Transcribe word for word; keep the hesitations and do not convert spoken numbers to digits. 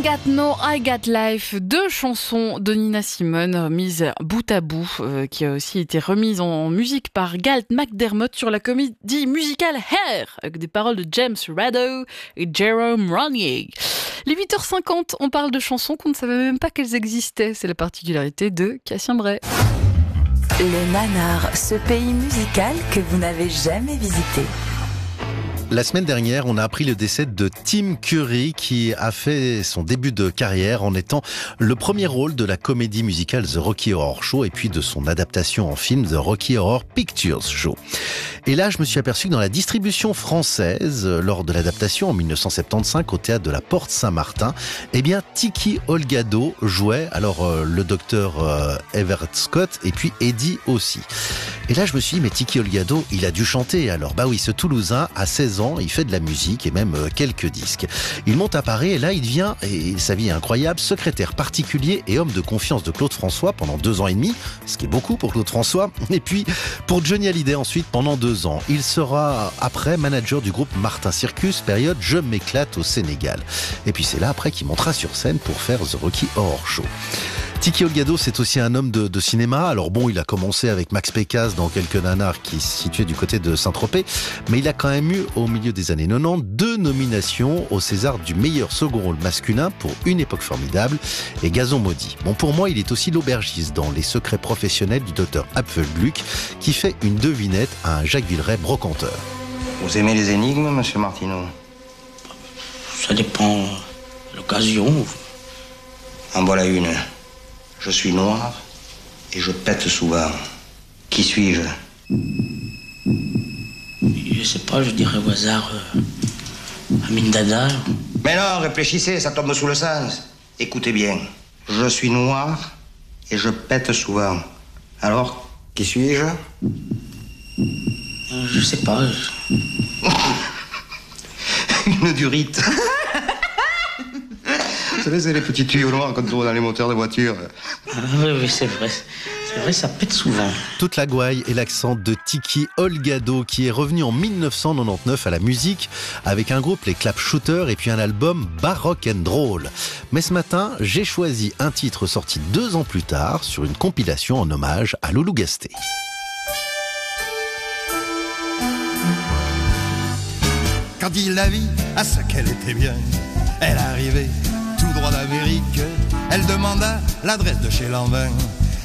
Ain't Got No, I Got Life, deux chansons de Nina Simone mises bout à bout, euh, qui a aussi été remise en musique par Galt McDermott sur la comédie musicale Hair, avec des paroles de James Rado et Jerome Ronnier. Les huit heures cinquante, on parle de chansons qu'on ne savait même pas qu'elles existaient. C'est la particularité de Cassien Bray. Le Nanar, ce pays musical que vous n'avez jamais visité. La semaine dernière, on a appris le décès de Tim Curry qui a fait son début de carrière en étant le premier rôle de la comédie musicale The Rocky Horror Show et puis de son adaptation en film The Rocky Horror Picture Show. Et là, je me suis aperçu que dans la distribution française, lors de l'adaptation en dix-neuf cent soixante-quinze au théâtre de la Porte Saint-Martin, eh bien, Tiki Olgado jouait alors euh, le docteur euh, Everett Scott et puis Eddie aussi. Et là, je me suis dit, mais Tiki Olgado, il a dû chanter. Alors, bah oui, ce Toulousain, à seize ans, il fait de la musique et même euh, quelques disques. Il monte à Paris et là, il devient, et sa vie est incroyable, secrétaire particulier et homme de confiance de Claude François pendant deux ans et demi, ce qui est beaucoup pour Claude François. Et puis, pour Johnny Hallyday ensuite, pendant deux ans. Il sera après manager du groupe Martin Circus, période Je m'éclate au Sénégal. Et puis c'est là après qu'il montera sur scène pour faire The Rocky Horror Show. Tiki Olgado, c'est aussi un homme de, de cinéma. Alors bon, il a commencé avec Max Pécasse dans quelques nanars qui se situaient du côté de Saint-Tropez, mais il a quand même eu, au milieu des années quatre-vingt-dix, deux nominations au César du meilleur second rôle masculin pour Une époque formidable et Gazon maudit. Bon, pour moi, il est aussi l'aubergiste dans Les secrets professionnels du docteur Apfelgluck, qui fait une devinette à un Jacques Villeray brocanteur. Vous aimez les énigmes, monsieur Martineau? Ça dépend de l'occasion. En voilà une. Je suis noir et je pète souvent. Qui suis-je? Je sais pas, je dirais au hasard euh, Amin Dada. Mais non, réfléchissez, ça tombe sous le sens. Écoutez bien. Je suis noir et je pète souvent. Alors, qui suis-je? Euh, je sais pas. Je... Une durite. Vous savez, c'est les petits tuyaux noirs qu'on trouve dans les moteurs de voiture. Ah, oui, oui, c'est vrai. C'est vrai, ça pète souvent. Toute la gouaille et l'accent de Tiki Olgado qui est revenu en dix-neuf cent quatre-vingt-dix-neuf à la musique avec un groupe, les Clapshooters, et puis un album Baroque and Roll. Mais ce matin, j'ai choisi un titre sorti deux ans plus tard sur une compilation en hommage à Loulou Gasté. Quand il la vit à ce qu'elle était bien, elle arrivait tout droit d'Amérique. Elle demanda l'adresse de chez Lanvin.